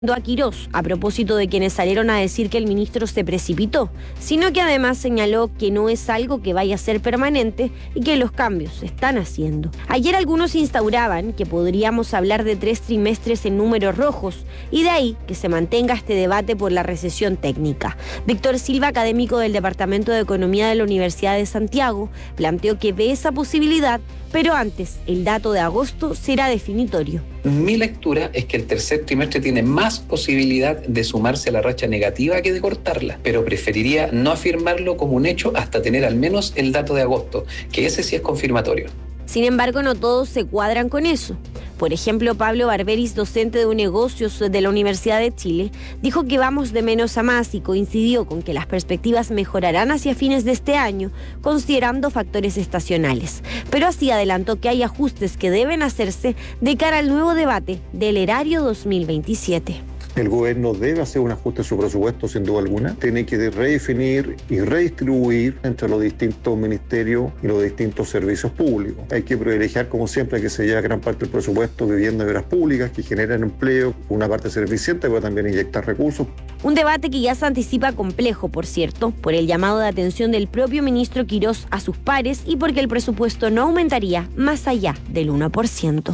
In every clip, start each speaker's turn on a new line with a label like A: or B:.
A: a Quirós a propósito de quienes salieron a decir que el ministro se precipitó, sino que además señaló que no es algo que vaya a ser permanente y que los cambios se están haciendo. Ayer algunos instauraban que podríamos hablar de 3 trimestres en números rojos y de ahí que se mantenga este debate por la recesión técnica. Víctor Silva, académico del Departamento de Economía de la Universidad de Santiago, planteó que ve esa posibilidad, pero antes el dato de agosto será definitorio.
B: Mi lectura es que el tercer trimestre tiene más posibilidad de sumarse a la racha negativa que de cortarla, pero preferiría no afirmarlo como un hecho hasta tener al menos el dato de agosto, que ese sí es confirmatorio.
A: Sin embargo, no todos se cuadran con eso. Por ejemplo, Pablo Barberis, docente de negocios de la Universidad de Chile, dijo que vamos de menos a más y coincidió con que las perspectivas mejorarán hacia fines de este año, considerando factores estacionales. Pero así adelantó que hay ajustes que deben hacerse de cara al nuevo debate del erario 2027.
C: El gobierno debe hacer un ajuste de su presupuesto, sin duda alguna. Tiene que redefinir y redistribuir entre los distintos ministerios y los distintos servicios públicos. Hay que privilegiar, como siempre, que se lleve gran parte del presupuesto vivienda y obras públicas, que generan empleo, una parte ser eficiente, pero también inyectar recursos.
A: Un debate que ya se anticipa complejo, por cierto, por el llamado de atención del propio ministro Quirós a sus pares y porque el presupuesto no aumentaría más allá del 1%.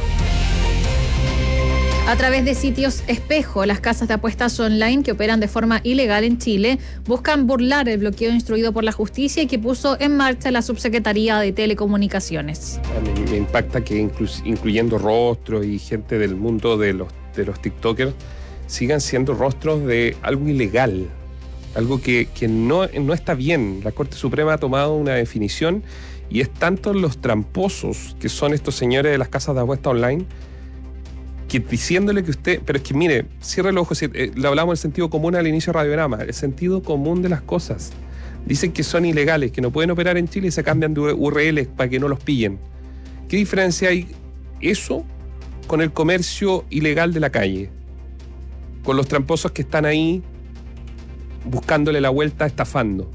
D: A través de sitios espejo, las casas de apuestas online que operan de forma ilegal en Chile buscan burlar el bloqueo instruido por la justicia y que puso en marcha la Subsecretaría de Telecomunicaciones.
E: Me impacta que incluyendo rostros y gente del mundo de los TikTokers sigan siendo rostros de algo ilegal, algo que no está bien. La Corte Suprema ha tomado una definición y es tanto los tramposos que son estos señores de las casas de apuestas online, que diciéndole que usted, pero es que mire, cierre el ojo, lo hablamos del sentido común al inicio de Radiograma, el sentido común de las cosas. Dicen que son ilegales, que no pueden operar en Chile y se cambian de URLs para que no los pillen. ¿Qué diferencia hay eso con el comercio ilegal de la calle? Con los tramposos que están ahí buscándole la vuelta, estafando.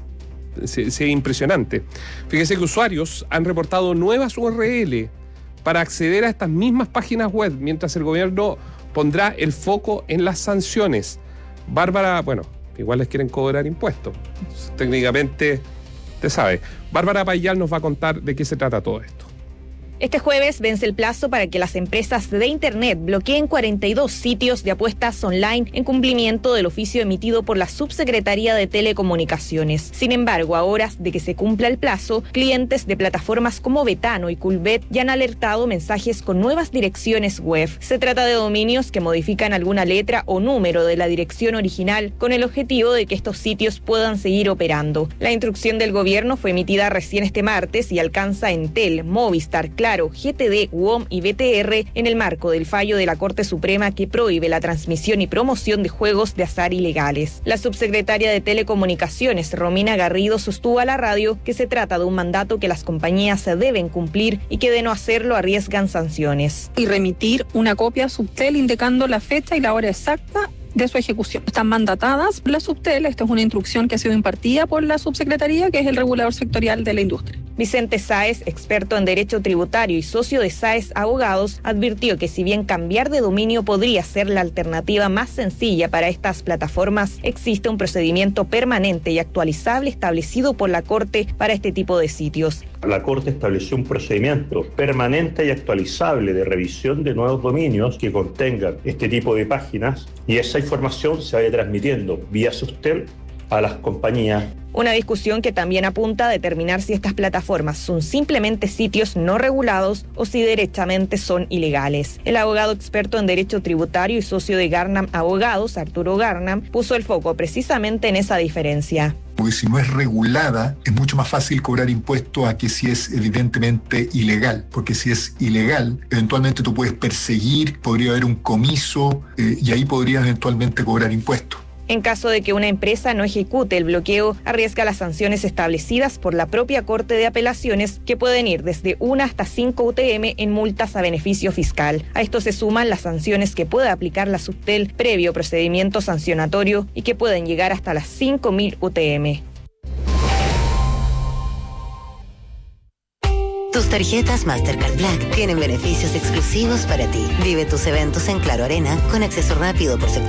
E: Es impresionante. Fíjese que usuarios han reportado nuevas URL para acceder a estas mismas páginas web, mientras el gobierno pondrá el foco en las sanciones. Bárbara, bueno, igual les quieren cobrar impuestos. Técnicamente, usted sabe. Bárbara Payal nos va a contar de qué se trata todo esto.
F: Este jueves vence el plazo para que las empresas de Internet bloqueen 42 sitios de apuestas online en cumplimiento del oficio emitido por la Subsecretaría de Telecomunicaciones. Sin embargo, a horas de que se cumpla el plazo, clientes de plataformas como Betano y Coolbet ya han alertado mensajes con nuevas direcciones web. Se trata de dominios que modifican alguna letra o número de la dirección original con el objetivo de que estos sitios puedan seguir operando. La instrucción del gobierno fue emitida recién este martes y alcanza a Entel, Movistar, Claro, GTD, WOM y BTR en el marco del fallo de la Corte Suprema que prohíbe la transmisión y promoción de juegos de azar ilegales. La subsecretaria de Telecomunicaciones, Romina Garrido, sostuvo a la radio que se trata de un mandato que las compañías deben cumplir y que de no hacerlo arriesgan sanciones.
G: Y remitir una copia a Subtel indicando la fecha y la hora exacta de su ejecución. Están mandatadas por la Subtel. Esta es una instrucción que ha sido impartida por la subsecretaría, que es el regulador sectorial de la industria.
F: Vicente Sáez, experto en derecho tributario y socio de Sáez Abogados, advirtió que si bien cambiar de dominio podría ser la alternativa más sencilla para estas plataformas, existe un procedimiento permanente y actualizable establecido por la Corte para este tipo de sitios.
H: La Corte estableció un procedimiento permanente y actualizable de revisión de nuevos dominios que contengan este tipo de páginas y esa información se vaya transmitiendo vía Subtel a las compañías.
F: Una discusión que también apunta a determinar si estas plataformas son simplemente sitios no regulados o si derechamente son ilegales. El abogado experto en derecho tributario y socio de Garnam Abogados, Arturo Garnam, puso el foco precisamente en esa diferencia.
I: Porque si no es regulada, es mucho más fácil cobrar impuestos a que si es evidentemente ilegal. Porque si es ilegal, eventualmente tú puedes perseguir, podría haber un comiso y ahí podrías eventualmente cobrar impuestos.
F: En caso de que una empresa no ejecute el bloqueo, arriesga las sanciones establecidas por la propia Corte de Apelaciones, que pueden ir desde 1 hasta 5 UTM en multas a beneficio fiscal. A esto se suman las sanciones que puede aplicar la Subtel previo procedimiento sancionatorio y que pueden llegar hasta las 5.000 UTM.
J: Tus tarjetas Mastercard Black tienen beneficios exclusivos para ti. Vive tus eventos en Claro Arena con acceso rápido por sector